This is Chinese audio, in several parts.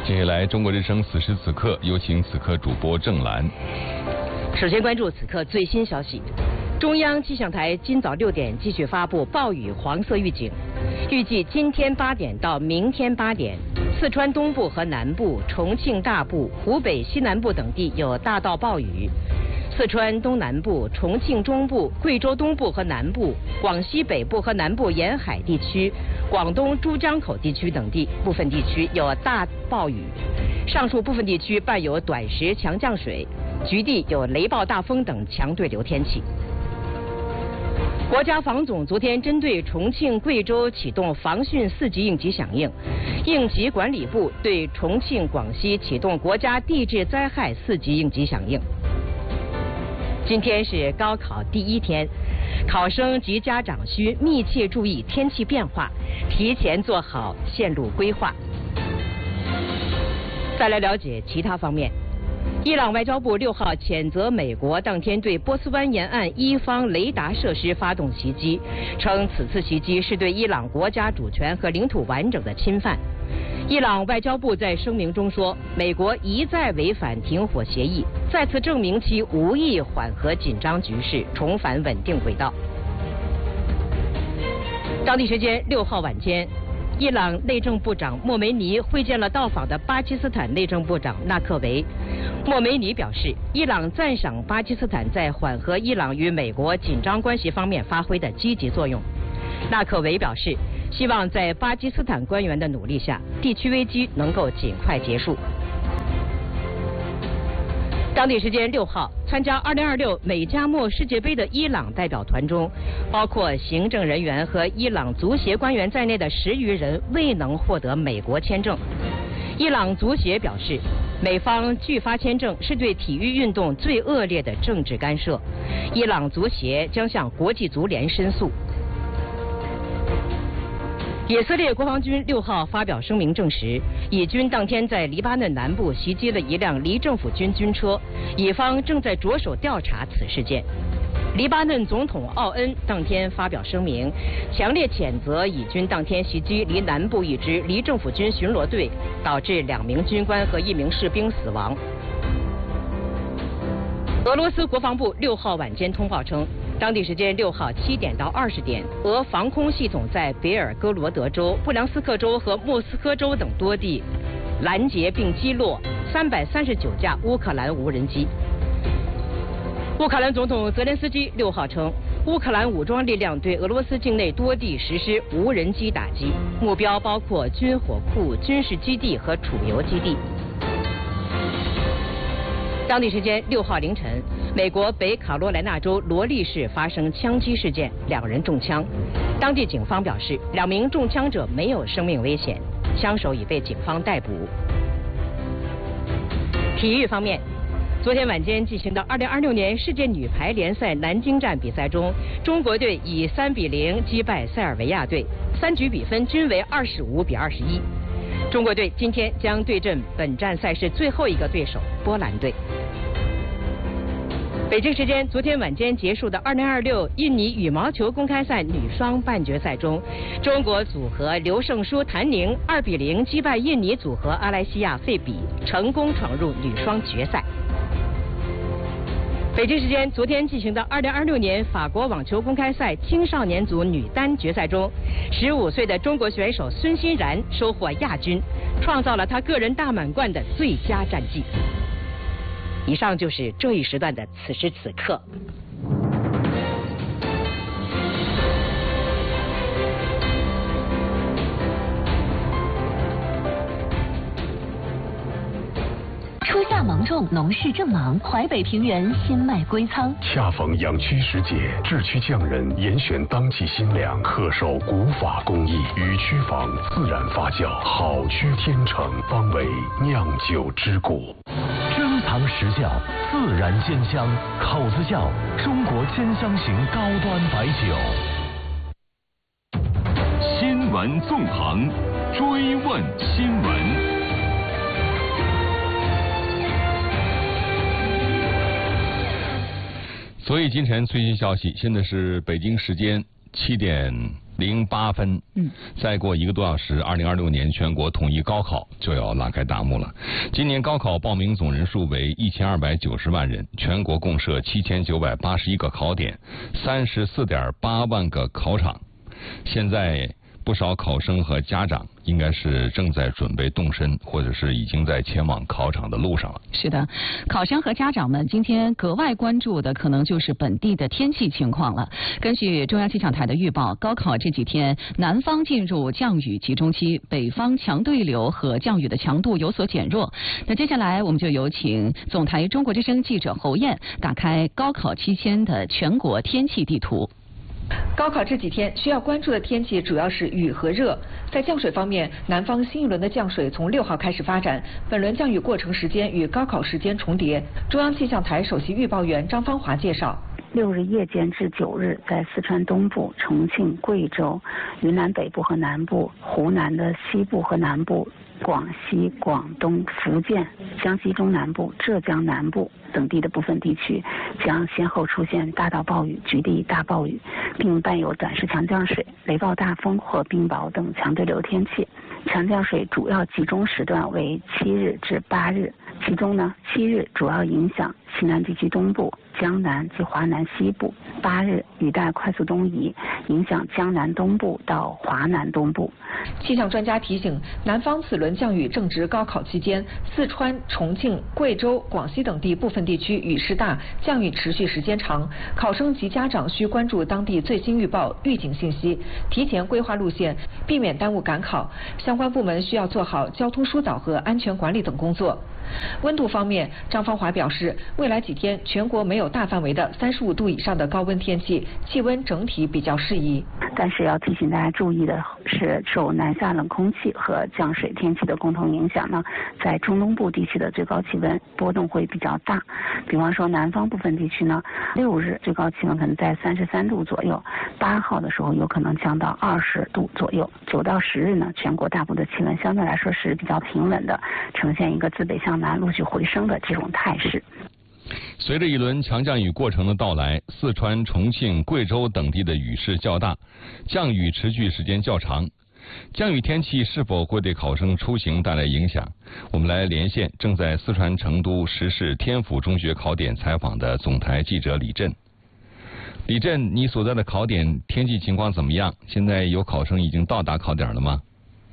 接下来，中国之声此时此刻有请此刻主播郑兰。 首先关注此刻最新消息，中央气象台今早6点继续发布暴雨黄色预警，预计今天8点到明天8点，四川东部和南部、重庆大部、湖北西南部等地有大到暴雨。四川东南部、重庆中部、贵州东部和南部、广西北部和南部沿海地区、广东珠江口地区等地部分地区有大暴雨，上述部分地区伴有短时强降水，局地有雷暴大风等强对流天气。国家防总昨天针对重庆、贵州启动防汛4级应急响应，应急管理部对重庆、广西启动国家地质灾害4级应急响应。今天是高考第1天，考生及家长需密切注意天气变化，提前做好线路规划。再来了解其他方面，伊朗外交部6号谴责美国当天对波斯湾沿岸伊方雷达设施发动袭击，称此次袭击是对伊朗国家主权和领土完整的侵犯。伊朗外交部在声明中说，美国一再违反停火协议，再次证明其无意缓和紧张局势，重返稳定轨道。当地时间6号晚间，伊朗内政部长莫梅尼会见了到访的巴基斯坦内政部长纳克维。莫梅尼表示，伊朗赞赏巴基斯坦在缓和伊朗与美国紧张关系方面发挥的积极作用。纳克维表示，希望在巴基斯坦官员的努力下，地区危机能够尽快结束。当地时间6号，参加2026美加墨世界杯的伊朗代表团中，包括行政人员和伊朗足协官员在内的10余人未能获得美国签证。伊朗足协表示，美方拒发签证是对体育运动最恶劣的政治干涉，伊朗足协将向国际足联申诉。以色列国防军6号发表声明证实，以军当天在黎巴嫩南部袭击了一辆离政府军军车，以方正在着手调查此事件。黎巴嫩总统奥恩当天发表声明，强烈谴责以军当天袭击离南部一支离政府军巡逻队，导致2名军官和1名士兵死亡。俄罗斯国防部6号晚间通报称，当地时间6号7点到20点，俄防空系统在别尔哥罗德州、布良斯克州和莫斯科州等多地拦截并击落339架乌克兰无人机。乌克兰总统泽连斯基6号称，乌克兰武装力量对俄罗斯境内多地实施无人机打击，目标包括军火库、军事基地和储油基地。当地时间6号凌晨，美国北卡罗来纳州罗利市发生枪击事件，2人中枪。当地警方表示，2名中枪者没有生命危险，枪手已被警方逮捕。体育方面，昨天晚间进行的2026年世界女排联赛南京站比赛中，中国队以3比0击败塞尔维亚队，3局比分均为25比21。中国队今天将对阵本站赛事最后一个对手波兰队。北京时间昨天晚间结束的2026印尼羽毛球公开赛女双半决赛中，中国组合刘胜书、谭宁2比0击败印尼组合阿莱西亚、费比，成功闯入女双决赛。北京时间昨天进行的2026年法国网球公开赛青少年组女单决赛中，15岁的中国选手孙欣然收获亚军，创造了她个人大满贯的最佳战绩。以上就是这一时段的此时此刻。 初夏芒种，农事正忙，淮北平原新麦归仓。 恰逢养区时节，制区匠人严选当季新粮，恪守古法工艺，与区房自然发酵，好区天成，方为酿酒之谷。 珍藏实窖，自然鲜香，口子窖，中国鲜香型高端白酒。 新闻纵横，追问新闻。 所以今晨最新消息，现在是北京时间7点 08分。再过1个多小时，2026年全国统一高考就要拉开大幕了。今年高考报名总人数为1290万人，全国共设7981个考点，34.8万个考场。现在不少考生和家长应该是正在准备动身，或者是已经在前往考场的路上了。 是的，考生和家长们今天格外关注的可能就是本地的天气情况了。根据中央气象台的预报，高考这几天南方进入降雨集中期，北方强对流和降雨的强度有所减弱。那接下来我们就有请总台中国之声记者侯燕打开高考期间的全国天气地图。 高考这几天需要关注的天气主要是雨和热。在降水方面，南方新一轮的降水从6号开始发展，本轮降雨过程时间与高考时间重叠。中央气象台首席预报员张芳华介绍 ，6日夜间至9日，在四川东部、重庆、贵州、云南北部和南部、湖南的西部和南部、广西、广东、福建、江西中南部、浙江南部等地的部分地区将先后出现大到暴雨、局地大暴雨，并伴有短时强降水、雷暴大风或冰雹等强对流天气。强降水主要集中时段为7日至8日，其中呢，7日主要影响西南地区东部、江南及华南西部；8日雨带快速东移，影响江南东部到华南东部。 气象专家提醒，南方此轮降雨正值高考期间，四川、重庆、贵州、广西等地部分地区雨势大，降雨持续时间长。考生及家长需关注当地最新预报、预警信息，提前规划路线，避免耽误赶考。相关部门需要做好交通疏导和安全管理等工作。温度方面，张芳华表示，未来几天全国没有大范围的35度以上的高温天气，气温整体比较适宜。 但是要提醒大家注意的是，受南下冷空气和降水天气的共同影响呢，在中东部地区的最高气温波动会比较大。比方说南方部分地区呢，6日最高气温可能在33度左右，8号的时候有可能降到20度左右，9到10日呢，全国大部的气温相对来说是比较平稳的，呈现一个自北向南陆续回升的这种态势。 随着一轮强降雨过程的到来，四川、重庆、贵州等地的雨势较大，降雨持续时间较长。降雨天气是否会对考生出行带来影响？我们来连线正在四川成都实施天府中学考点采访的总台记者李振。李振，你所在的考点天气情况怎么样？现在有考生已经到达考点了吗？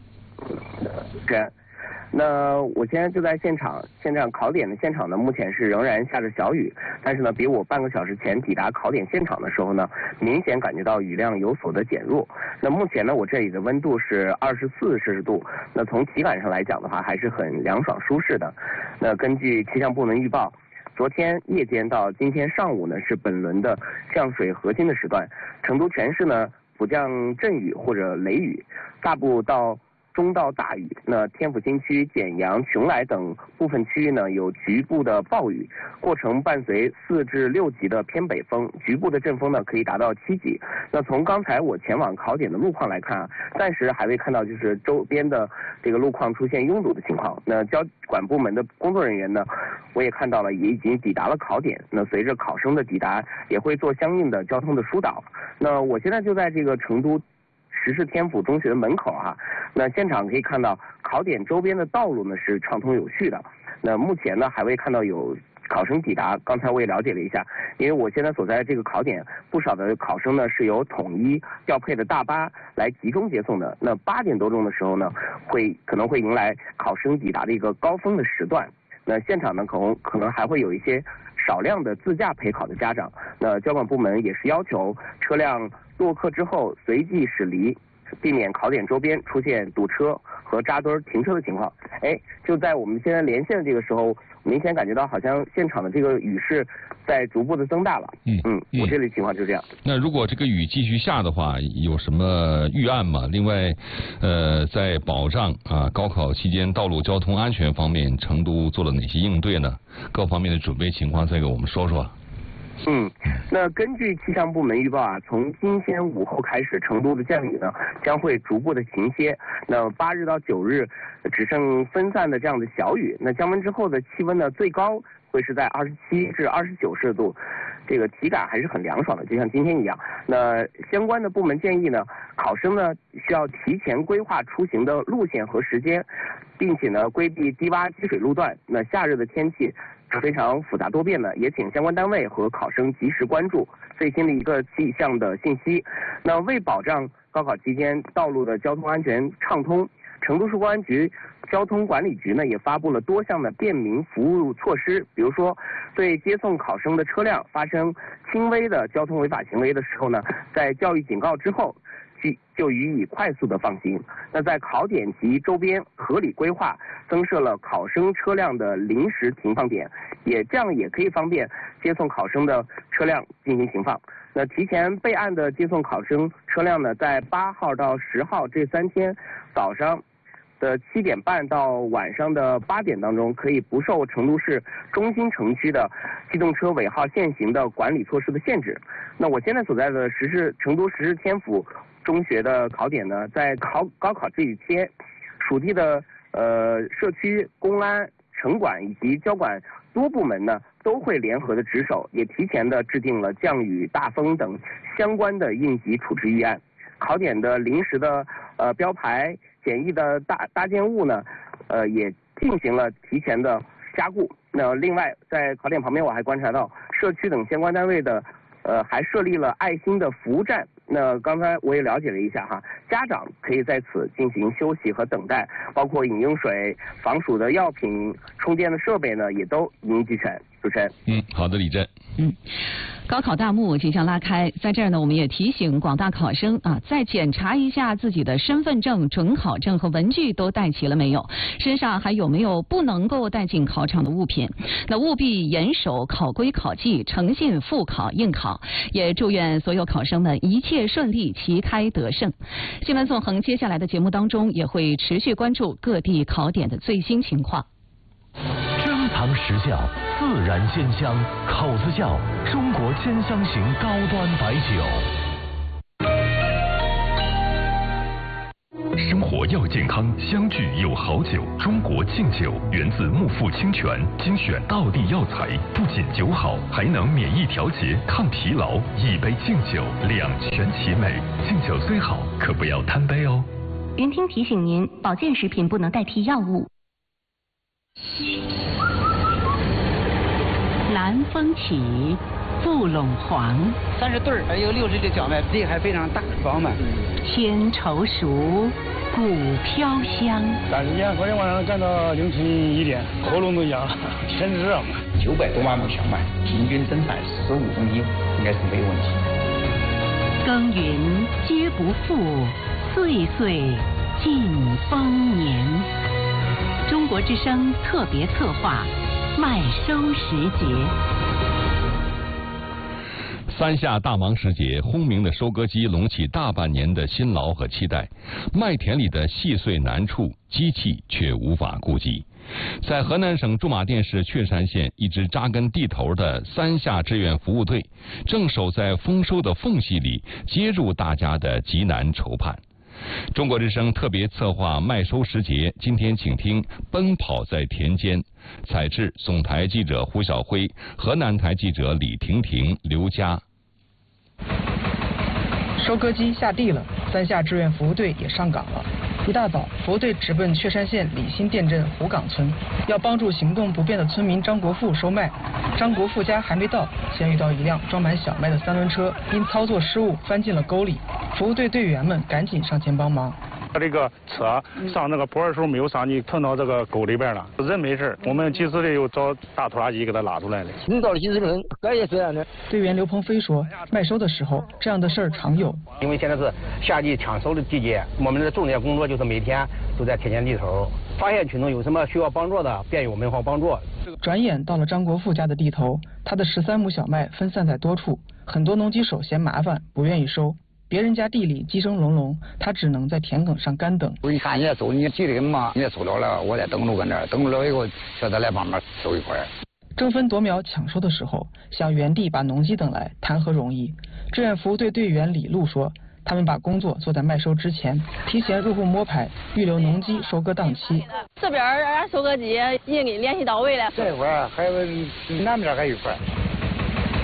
那我现在就在现场考点的现场呢，目前是仍然下着小雨，但是呢，比我半个小时前抵达考点现场的时候呢，明显感觉到雨量有所的减弱。那目前呢，我这里的温度是24摄氏度，那从体感上来讲的话，还是很凉爽舒适的。那根据气象部门预报，昨天夜间到今天上午呢，是本轮的降水核心的时段，成都全市呢普降阵雨或者雷雨，大部到中到大雨。那天府新区、简阳、邛崃等部分区域呢，有局部的暴雨，过程伴随4至6级的偏北风，局部的阵风呢可以达到7级。那从刚才我前往考点的路况来看啊，暂时还未看到就是周边的这个路况出现拥堵的情况。那交管部门的工作人员呢，我也看到了，也已经抵达了考点。那随着考生的抵达，也会做相应的交通的疏导。那我现在就在这个成都实施天府中学的门口哈，那现场可以看到考点周边的道路呢是畅通有序的。那目前呢还未看到有考生抵达，刚才我也了解了一下，因为我现在所在的这个考点，不少的考生呢是由统一调配的大巴来集中接送的。那8点多钟的时候呢，可能会迎来考生抵达的一个高峰的时段。那现场呢可能还会有一些少量的自驾陪考的家长。那交管部门也是要求车辆落客之后随即驶离，避免考点周边出现堵车和扎堆停车的情况。就在我们现在连线的这个时候，明显感觉到好像现场的这个雨势在逐步的增大了。我这里情况就这样。 那如果这个雨继续下的话，有什么预案吗？另外，在保障高考期间道路交通安全方面，成都做了哪些应对呢？各方面的准备情况再给我们说说。 那根据气象部门预报啊，从今天午后开始，成都的降雨呢将会逐步的停歇。那8日到9日只剩分散的这样的小雨。那降温之后的气温呢，最高会是在27至29摄氏度。 这个体感还是很凉爽的，就像今天一样。那相关的部门建议呢，考生呢需要提前规划出行的路线和时间，并且呢规避低洼积水路段。那夏日的天气是非常复杂多变的，也请相关单位和考生及时关注最新的一个气象的信息。那为保障高考期间道路的交通安全畅通，成都市公安局交通管理局呢也发布了多项的便民服务措施，比如说对接送考生的车辆发生轻微的交通违法行为的时候呢，在教育警告之后就予以快速的放行。那在考点及周边合理规划，增设了考生车辆的临时停放点，这样也可以方便接送考生的车辆进行停放。那提前备案的接送考生车辆呢，在8号到10号这3天早上的7点半到晚上的8点当中，可以不受成都市中心城区的机动车尾号限行的管理措施的限制。那我现在所在的成都时日天府中学的考点呢，在高考这几天，属地的社区公安、城管以及交管多部门呢，都会联合的值守，也提前的制定了降雨、大风等相关的应急处置预案。考点的临时的标牌、简易的搭建物呢，也进行了提前的加固。那另外，在考点旁边，我还观察到社区等相关单位的还设立了爱心的服务站。那刚才我也了解了一下哈，家长可以在此进行休息和等待，包括饮用水、防暑的药品、充电的设备呢，也都一应俱全。主持人， 好的，李震。 高考大幕即将拉开，在这儿呢，我们也提醒广大考生啊，再检查一下自己的身份证、准考证和文具都带齐了没有，身上还有没有不能够带进考场的物品。那务必严守考规考纪，诚信复考应考。也祝愿所有考生们一切顺利，旗开得胜。新闻纵横接下来的节目当中也会持续关注各地考点的最新情况。 珍藏实效，自然鲜香，口子窖中国鲜香型高端白酒。 生活要健康，相聚有好酒。中国敬酒源自木富清泉，精选道地药材，不仅酒好，还能免疫调节、抗疲劳。一杯敬酒，两全其美。敬酒虽好，可不要贪杯哦。 云听提醒您，保健食品不能代替药物。 南风起，富陇黄 ，30对还有60的荞麦，这还非常大饱满。 天稠熟，谷飘香。 30天昨天晚上干到凌晨1点，喉咙都痒，天热嘛。 900多万亩小麦，平均生产15公斤，应该是没有问题。 耕耘皆不负，岁岁尽丰年。中国之声特别策划。麦收时节， 三夏大忙时节，轰鸣的收割机隆起大半年的辛劳和期待，麦田里的细碎难处，机器却无法顾及。在河南省驻马店市确山县，一支扎根地头的三夏志愿服务队，正守在丰收的缝隙里，接入大家的急难愁盼。中国之声特别策划麦收时节，今天请听《奔跑在田间》，采制总台记者胡晓辉，河南台记者李婷婷、刘佳。 收割机下地了，三夏志愿服务队也上岗了。一大早，服务队直奔确山县李新店镇湖岗村，要帮助行动不便的村民张国富收麦。张国富家还没到，先遇到一辆装满小麦的3轮车，因操作失误翻进了沟里。服务队队员们赶紧上前帮忙。 他这个车上那个坡的时候没有上去，碰到这个沟里边了，人没事，我们及时的又找大拖拉机给他拉出来了。 听到了及时人，这也是这样的。 队员刘鹏飞说，麦收的时候这样的事儿常有， 因为现在是夏季抢收的季节，我们的重点工作就是每天都在田间地头，发现群众有什么需要帮助的，便于我们方帮助。 转眼到了张国富家的地头，他的13亩小麦分散在多处，很多农机手嫌麻烦，不愿意收。别人家地里鸡声隆隆，他只能在田埂上干等。 你看你也收，你几个人嘛，你也收到了，我再等着搁那儿，等着了以后，叫他来帮忙收一块。 争分夺秒抢收的时候，想原地把农机等来，谈何容易？志愿服务队队员李璐说，他们把工作做在麦收之前，提前入户摸排，预留农机收割档期。 这边收割机已经给联系到位了， 这块还有南边还有一块。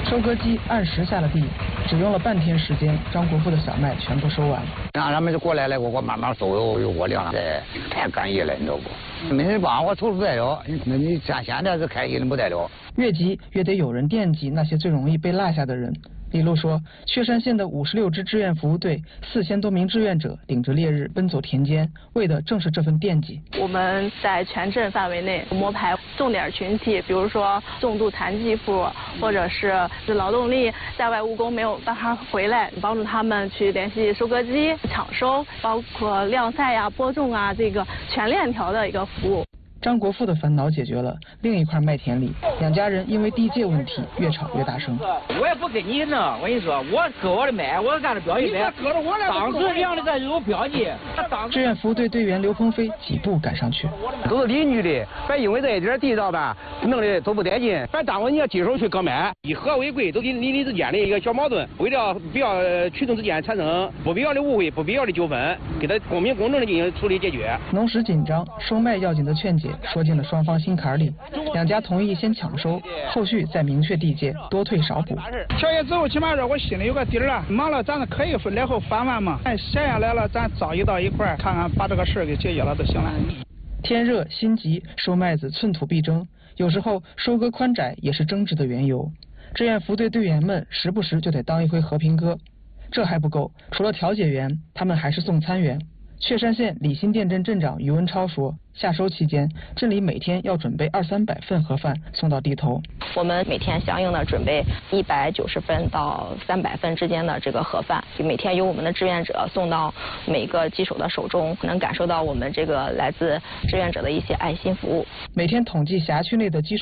收割机按时下了地，只用了半天时间，张国富的小麦全部收完。 让他们就过来了，我慢慢收，有我量了，太干预了，你知道不？没人帮我抽不得了，那你像现在是开心的不得了。 越急越得有人惦记那些最容易被落下的人。李璐说，确山县的56支志愿服务队，4000多名志愿者顶着烈日奔走田间，为的正是这份惦记。 我们在全镇范围内摸排重点群体，比如说重度残疾户，或者是劳动力在外务工没有办法回来，帮助他们去联系收割机抢收，包括晾晒呀、播种啊，这个全链条的一个服务。 张国富的烦恼解决了，另一块麦田里，两家人因为地界问题越吵越大声。 我也不跟你弄，我跟你说，我割我的麦，我按照标记来。当时量的这有标记。 志愿服务队队员刘鹏飞几步赶上去。 都是邻居的，别因为这一点地道吧，弄得都不得劲。别耽误你要接手去割麦，以和为贵，都邻里之间的一个小矛盾，为了不要群众之间产生不必要的误会、不必要的纠纷，给他公平公正的进行处理解决。 农时紧张，收麦要紧的劝解说进了双方心坎里，两家同意先抢收，后续再明确地界，多退少补。 调解之后，起码说我心里有个底儿了，忙了咱可以来后翻完嘛。闲下来了，咱早一到一块儿，看看把这个事儿给解决了就行了。 天热心急，收麦子寸土必争，有时候收割宽窄也是争执的缘由。志愿服队队员们时不时就得当一回和平鸽。这还不够，除了调解员，他们还是送餐员。确山县李新店镇镇长于文超说，夏收期间，镇里每天要准备200-300份盒饭送到地头。 我们每天相应的准备190份到300份之间的这个盒饭，每天由我们的志愿者送到每个机手的手中，能感受到我们这个来自志愿者的一些爱心服务。 每天统计辖区内的机手